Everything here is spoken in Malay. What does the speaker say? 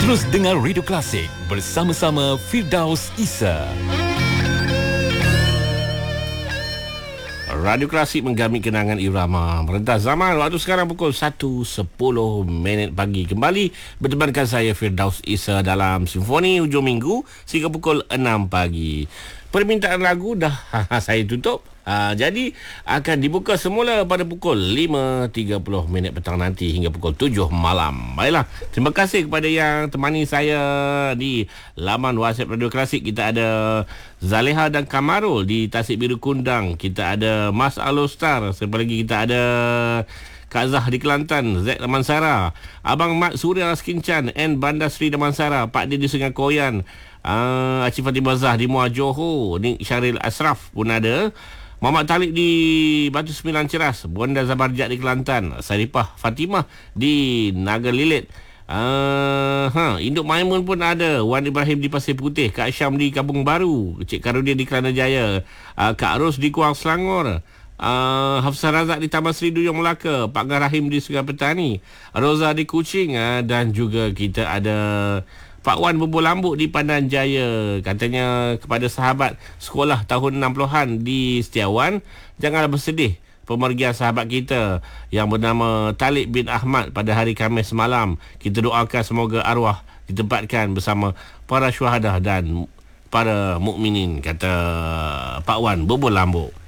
Terus dengar Radio Klasik bersama-sama Firdaus Isa. Radio Klasik menggami kenangan irama merentas zaman. Waktu sekarang pukul 1.10 pagi. Kembali bertemankan saya Firdaus Isa dalam Simfoni hujung minggu sehingga pukul 6 pagi. Permintaan lagu dah saya tutup. Jadi akan dibuka semula pada pukul 5.30 petang nanti hingga pukul 7 malam. Baiklah, terima kasih kepada yang temani saya di laman WhatsApp Radio Klasik. Kita ada Zaleha dan Kamarul di Tasik Biru Kundang. Kita ada Mas Alostar. Sebentar lagi kita ada Kak Zah di Kelantan, Zack Damansara, Abang Mat Surya Skincan, N Bandar Sri Damansara, Pak Din di Sungai Koyan, Acif Fatimah Zah di Muar Johor, Nik Syaril Asraf pun ada, Muhammad Talib di Batu Sembilan Ceras, Bonda Zabarjat di Kelantan, Saripah Fatimah di Naga Lilit, Induk Maimun pun ada, Wan Ibrahim di Pasir Putih, Kak Syam di Kampung Baru, Cik Karudin di Kelana Jaya, Kak Ros di Kuang Selangor, Hafsah Razak di Taman Seri Duyung Melaka, Pak Garahim di Sungai Petani, Roza di Kuching, dan juga kita ada Pak Wan Bubur Lambuk di Pandan Jaya. Katanya kepada sahabat sekolah tahun 60-an di Setiawan, janganlah bersedih pemergian sahabat kita yang bernama Talib bin Ahmad pada hari Khamis malam. Kita doakan semoga arwah ditempatkan bersama para syuhada dan para mukminin, kata Pak Wan Bubur Lambuk.